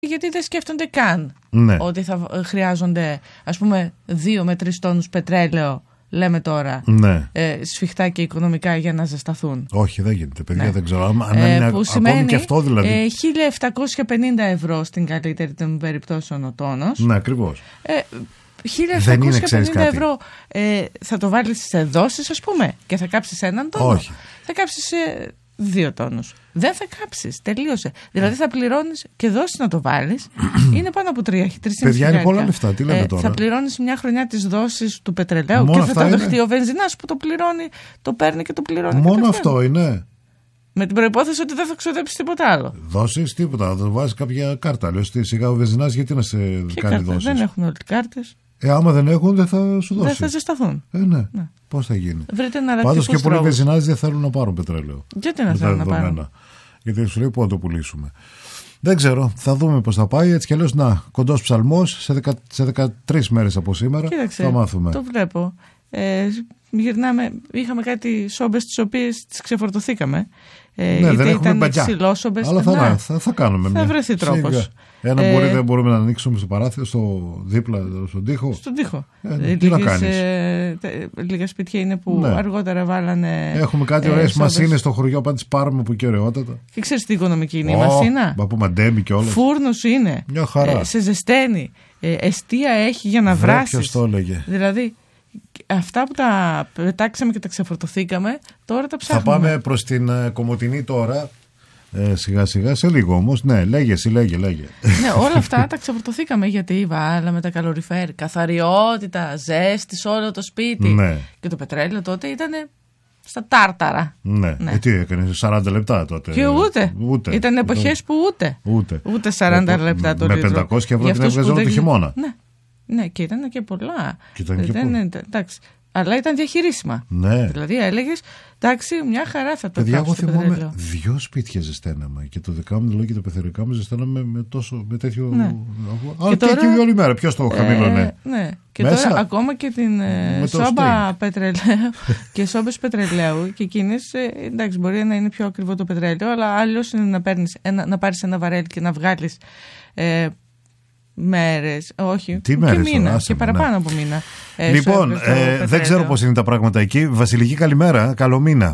γιατί δεν σκέφτονται καν ότι θα χρειάζονται, ας πούμε, 2 με 3 τόνους πετρέλαιο, λέμε τώρα, σφιχτά και οικονομικά για να ζεσταθούν. Όχι, δεν γίνεται, παιδιά, δεν ξέρω. Αν είναι που σημαίνει και αυτό δηλαδή. 1.750 ευρώ στην καλύτερη των περιπτώσεων ο τόνος. Ναι, ακριβώς. 1.750 ευρώ θα το βάλεις σε δόσεις, ας πούμε, και θα κάψεις έναν τόνο. Όχι. Θα κάψεις 2 τόνους. Δεν θα κάψεις, τελείωσε. Δηλαδή θα πληρώνεις και δόσεις να το βάλεις. Είναι πάνω από 3.500. Παιδιά, είναι πολλά λεφτά, τι λέμε τώρα. Θα πληρώνεις μια χρονιά τις δόσεις του πετρελαίου. Μόνο και θα το δεχτεί ο βενζινάς που το πληρώνει, το παίρνει και το πληρώνει. Μόνο αυτό είναι. Με την προϋπόθεση ότι δεν θα ξοδέψεις τίποτα άλλο. Δώσεις τίποτα, θα το βάζεις κάποια κάρτα. Λέω σιγά ο βενζινάς γιατί να σε κάνει δόσεις. Δεν έχουν όλοι κάρτες. Άμα δεν έχουν, δεν θα σου δώσει. Δεν θα ζεσταθούν. Ναι. Πώς θα γίνει. Πάντως και πολλοί βενζινάδες δεν θέλουν να πάρουν πετρέλαιο. Γιατί να θέλουν να πάρουν. Γιατί σου λέει πού να το πουλήσουμε. Δεν ξέρω. Θα δούμε πώς θα πάει. Έτσι κι αλλιώς, κοντός ψαλμός. Σε 13 μέρες από σήμερα. Κοίταξε, θα μάθουμε. Το βλέπω. Γυρνάμε. Είχαμε κάτι σόμπες τις οποίες τις ξεφορτωθήκαμε. Δεν έχουμε μπατζιά. Αλλά θα κάνουμε. Θα βρεθεί τρόπος. Δεν μπορούμε να ανοίξουμε στο παράθυρο, δίπλα στον τοίχο. Στον τοίχο. Τι να κάνεις. Λίγα σπίτια είναι που αργότερα βάλανε. Έχουμε κάτι ωραίες μασίνες στο χωριό, πάντα τις πάρουμε που και ωραιότατα. Και ξέρεις τι οικονομική είναι η μασίνα. Που μαντέμι και όλα. Φούρνος είναι. Μια χαρά. Σε ζεσταίνει. Εστία έχει για να βράσεις. Ποιος το έλεγε. Δηλαδή. Αυτά που τα πετάξαμε και τα ξεφορτωθήκαμε, τώρα τα ψάχνουμε. Θα πάμε προς την Κομοτηνή τώρα. Σιγά σιγά, σε λίγο όμως. Ναι, λέγε. Ναι, όλα αυτά τα ξεφορτωθήκαμε γιατί βάλαμε τα καλοριφέρ. Καθαριότητα, ζέστη σε όλο το σπίτι. Ναι. Και το πετρέλαιο τότε ήταν στα τάρταρα. Ναι. Τι έκανε, 40 λεπτά τότε. Και ούτε. Ήταν εποχές που ούτε 40 λεπτά το λίτρο. Με 500 ευρώ την έβγαζε όλο το χειμώνα. Ναι, και ήταν και πολλά. Εντάξει. Αλλά ήταν διαχειρίσιμα. Ναι. Δηλαδή έλεγες, εντάξει, μια χαρά θα το παιδιά, κάψω. εγώ θυμάμαι 2 σπίτια ζεσταίναμε. Και το δικά μου δηλαδή και τα πεθερικά μου ζεσταίναμε με τέτοιο. Ναι. Αλλά και όλη μέρα. Ποιος το χαμήλωνε. Ναι. Και μέσα. Τώρα ακόμα και την σόμπα πετρελαίου και σόμπες πετρελαίου και εκείνες, εντάξει, μπορεί να είναι πιο ακριβό το πετρέλαιο, αλλά άλλος είναι να πάρεις ένα βαρέλι και να βγάλεις. Μέρες, όχι, τι μέρες, και μήνα, και παραπάνω από μήνα. Λοιπόν, δεν ξέρω πώς είναι τα πράγματα εκεί. Βασιλική, καλημέρα, καλό μήνα.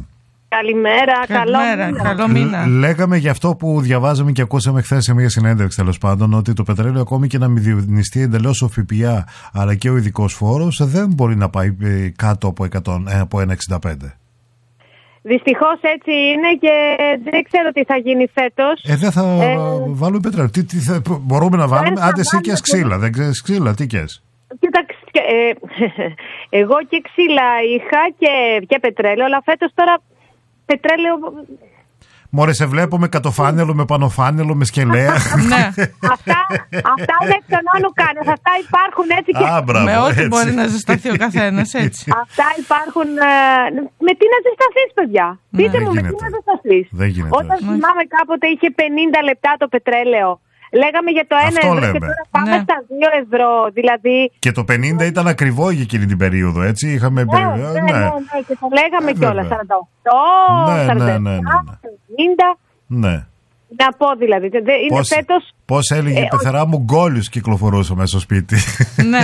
Καλό μήνα. Λέγαμε για αυτό που διαβάζαμε και ακούσαμε χθες σε μια συνέντευξη, τέλος πάντων, ότι το πετρέλαιο, ακόμη και να μηδενιστεί εντελώς ο ΦΠΑ αλλά και ο ειδικός φόρος, δεν μπορεί να πάει κάτω από 1,65. Δυστυχώς έτσι είναι και δεν ξέρω τι θα γίνει φέτος. Δεν θα βάλουμε πετρέλαιο. Μπορούμε να βάλουμε, άντε εσύ και ξύλα. Δεν ξέρεις ξύλα, τι κες. Κοίταξε, εγώ και ξύλα είχα και πετρέλαιο, αλλά φέτος τώρα πετρέλαιο... Μωρέ, σε βλέπω με κατοφάνελο, με πανοφάνελο, με σκελέα. Ναι. Αυτά είναι εκ των όνου κάνες. Αυτά υπάρχουν έτσι και... Με ό,τι μπορεί να ζεσταθεί ο καθένας, έτσι. Αυτά υπάρχουν... Με τι να ζεσταθείς, παιδιά. Πείτε μου, με τι να ζεσταθείς. Όταν θυμάμαι κάποτε είχε 50 λεπτά το πετρέλαιο. Λέγαμε για το 1 ευρώ και τώρα πάμε στα 2 ευρώ. Δηλαδή... Και το 50 ήταν ακριβό για εκείνη την περίοδο, έτσι. Είχαμε ναι, και το λέγαμε κιόλας. 48, 47, 50. Ναι. Να πω δηλαδή. Πώς έλεγε η πεθερά μου, γκόλους κυκλοφορούσε μέσα στο σπίτι. Ναι.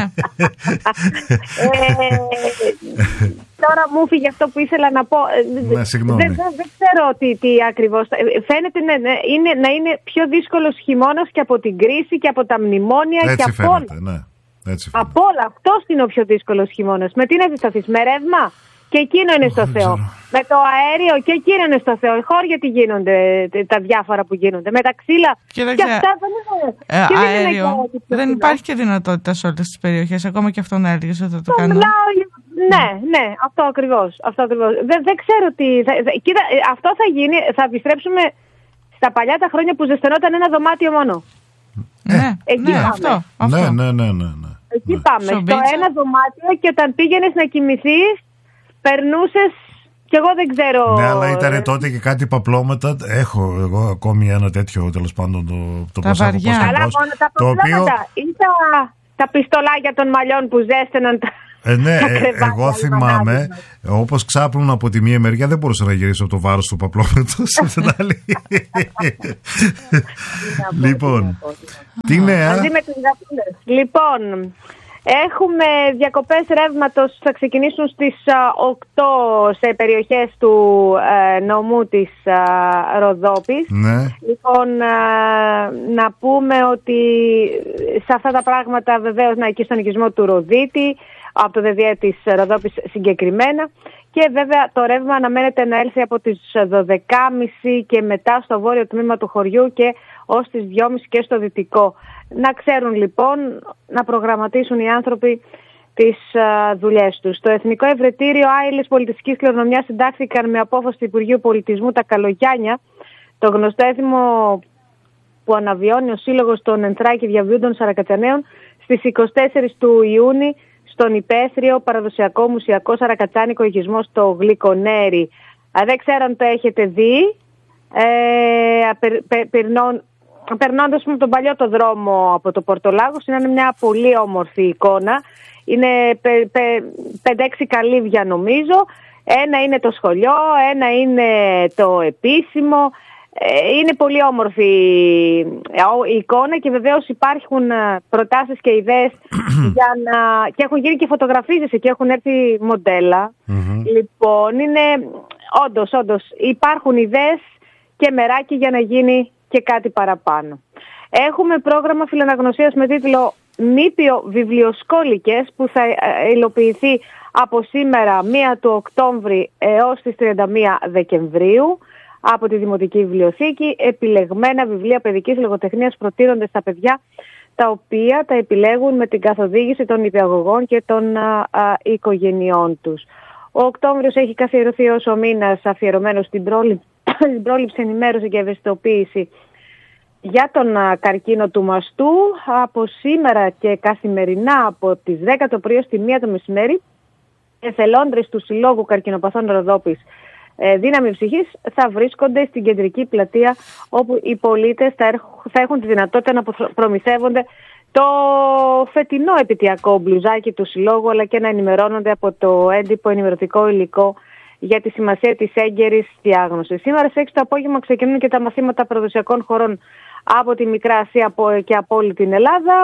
Τώρα μου φύγει αυτό που ήθελα να πω. Δεν ξέρω τι ακριβώς. Φαίνεται να είναι πιο δύσκολος χειμώνας και από την κρίση και από τα μνημόνια. Έτσι και από φαίνεται, όλα. Ναι. Έτσι από όλα. Αυτός είναι ο πιο δύσκολος χειμώνας. Με τι να ζεσταθείς, με ρεύμα. Και εκείνο είναι στο Θεό. Με το αέριο και εκείνο είναι στο Θεό. Χώρια τι γίνονται, τα διάφορα που γίνονται. Με τα ξύλα. Και αυτά δεν είναι. Αέριο. Δεν υπάρχει και δυνατότητα σε όλες τις περιοχές. Ακόμα και αυτό να έλεγες ότι θα το κάνουμε. Ναι, αυτό ακριβώς. Δεν ξέρω τι. Κοίτα, αυτό θα γίνει. Θα επιστρέψουμε στα παλιά τα χρόνια που ζεσθενόταν ένα δωμάτιο μόνο. Ναι, αυτό. Ναι. Εκεί πάμε. Στο ένα δωμάτιο και όταν πήγαινες να κοιμηθείς, περνούσες, και εγώ δεν ξέρω. Ναι, αλλά ήταν τότε και κάτι παπλώματα. Έχω εγώ ακόμη ένα τέτοιο, τέλος πάντων, το τα βαριά. Αλλά μόνο τα παπλώματα ή τα πιστολάκια των μαλλιών που ζέστεναν Ναι, εγώ θυμάμαι, όπως ξάπνουν από τη μία μεριά, δεν μπορούσα να γυρίσω από το βάρος του παπλώματος. Λοιπόν, τι νέα? Λοιπόν, έχουμε διακοπές ρεύματος, θα ξεκινήσουν στις 8 σε περιοχές του νομού της Ροδόπης. Ναι. Λοιπόν, να πούμε ότι σε αυτά τα πράγματα βεβαίως εκεί στον οικισμό του Ροδίτη, από το ΔΔΕ της Ροδόπης συγκεκριμένα, και βέβαια το ρεύμα αναμένεται να έλθει από τις 12.30 και μετά στο βόρειο τμήμα του χωριού και ως τις 2.30 και στο δυτικό. Να ξέρουν λοιπόν, να προγραμματίσουν οι άνθρωποι τις δουλειές τους. Το Εθνικό Ευρετήριο Άειλης Πολιτιστικής Κληρονομιάς συντάχθηκαν με απόφαση του Υπουργείου Πολιτισμού τα Καλογιάννια, το γνωστό έθιμο που αναβιώνει ο Σύλλογος των Ενθράκη Διαβίοντων Σαρακατσαναίων στις 24 του Ιούνιου στον υπαίθριο παραδοσιακό μουσιακό σαρακατσάνικο οικισμό στο Γλυκονέρι. Δεν ξέρω αν το έχετε δει. Περνώντας τον παλιό το δρόμο από το Πορτολάγος, είναι μια πολύ όμορφη εικόνα. Είναι 5-6 καλύβια νομίζω. Ένα είναι το σχολείο, ένα είναι το επίσημο. Είναι πολύ όμορφη η εικόνα και βεβαίως υπάρχουν προτάσεις και ιδέες και έχουν γίνει και φωτογραφίες και έχουν έρθει μοντέλα. Λοιπόν, είναι όντως υπάρχουν ιδέες και μεράκι για να γίνει και κάτι παραπάνω. Έχουμε πρόγραμμα φιλαναγνωσίας με τίτλο Νήπιο Βιβλιοσκόλικες που θα υλοποιηθεί από σήμερα 1 του Οκτώβρη έως τις 31 Δεκεμβρίου από τη Δημοτική Βιβλιοθήκη. Επιλεγμένα βιβλία παιδικής λογοτεχνίας προτείνονται στα παιδιά, τα οποία τα επιλέγουν με την καθοδήγηση των νηπιαγωγών και των οικογενειών τους. Ο Οκτώβριος έχει καθιερωθεί ως ο μήνας αφιερωμένος στην πρόληψη, ενημέρωση και ευαισθητοποίηση για τον καρκίνο του μαστού. Από σήμερα και καθημερινά από τις 10 το πρωί στη 1 το μεσημέρι, εθελόντρες του Συλλόγου Καρκινοπαθών Ροδόπης Δύναμη Ψυχής θα βρίσκονται στην κεντρική πλατεία, όπου οι πολίτες θα έχουν τη δυνατότητα να προμηθεύονται το φετινό επαιτειακό μπλουζάκι του Συλλόγου, αλλά και να ενημερώνονται από το έντυπο ενημερωτικό υλικό για τη σημασία της έγκαιρης διάγνωσης. Σήμερα στις 6 το απόγευμα ξεκινούν και τα μαθήματα παραδοσιακών χωρών από τη Μικρά Ασία και από όλη την Ελλάδα.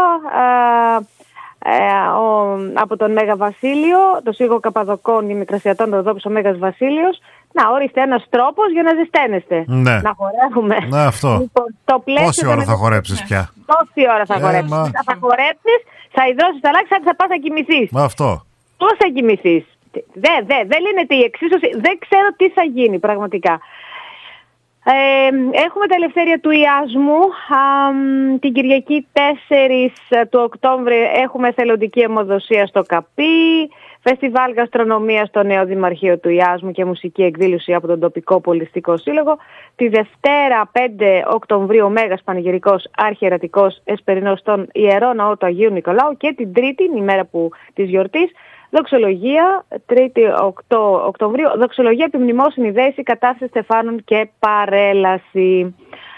Από τον Μέγα Βασίλειο, το Σύλλογο Καπαδοκών, η Μικρασιατών Ροδόπης, ο Μέγας Βασίλειος. Να, ορίστε ένας τρόπος για να ζεσταίνεστε. Ναι. Να χορεύουμε. Ναι, αυτό. Λοιπόν, πόση ώρα θα χορέψεις πια? Πόση ώρα θα χορέψεις? Θα χορέψεις, θα υδρώσεις τα λάξεις, θα πας να κοιμηθείς. Αυτό. Πώς θα κοιμηθείς? Δεν λύνεται η εξίσωση. Δεν ξέρω τι θα γίνει πραγματικά. Έχουμε τα ελευθέρια του Ιάσμου. Την Κυριακή 4 του Οκτώβρη έχουμε εθελοντική αιμοδοσία στο Καπί, φεστιβάλ γαστρονομία στο νέο Δημαρχείο του Ιάσμου και μουσική εκδήλωση από τον τοπικό πολιτιστικό σύλλογο. Τη Δευτέρα 5 Οκτωβρίου ο Μέγας Πανηγυρικός Αρχιερατικός Εσπερινός στον Ιερό Ναό του Αγίου Νικολάου, και την Τρίτη, η μέρα της γιορτής, δοξολογία, 3η 8 Οκτωβρίου, δοξολογία επιμνημόσυνη δέση, κατάσταση στεφάνων και παρέλαση.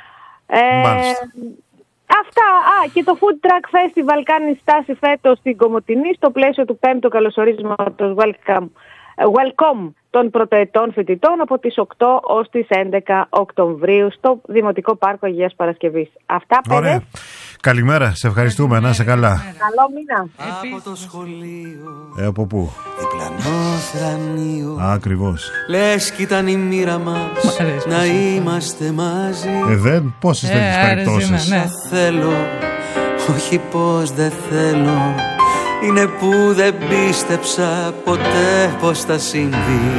Αυτά. Και το Food Truck Festival κάνει στάση φέτος στην Κομοτηνή στο πλαίσιο του 5ου καλωσορίσματος Welcome των πρωτοετών φοιτητών από τις 8 ως τις 11 Οκτωβρίου στο Δημοτικό Πάρκο Αγίας Παρασκευής. Αυτά, ωραία. Καλημέρα, σε ευχαριστούμε, να είσαι καλά. Καλό μήνα. Από το σχολείο. Από πού? Διπλανό θρανείο. Ακριβώς. Λες κι ήταν η μοίρα μας να είμαστε μαζί. Δεν, πόσες τέτοιες περιπτώσεις? Ναι. Θέλω, όχι πως δεν θέλω. Είναι που δεν πίστεψα ποτέ πως θα συμβεί.